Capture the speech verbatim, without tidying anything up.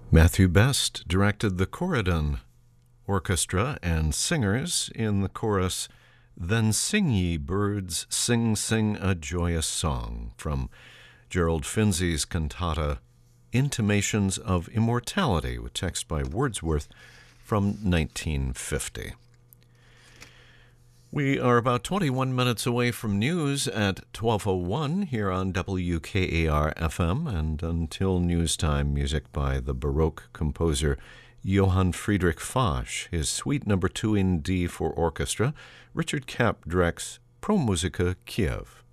Matthew Best directed the Corydon Orchestra and singers in the chorus, "Then sing ye, birds, sing, sing a joyous song," from Gerald Finzi's cantata Intimations of Immortality, with text by Wordsworth from nineteen fifty. We are about twenty-one minutes away from news at twelve oh one here on W K A R F M, and until news time, music by the Baroque composer Johann Friedrich Fasch, his Suite Number two in D for orchestra. Richard Kapp directs Pro Musica Kiev.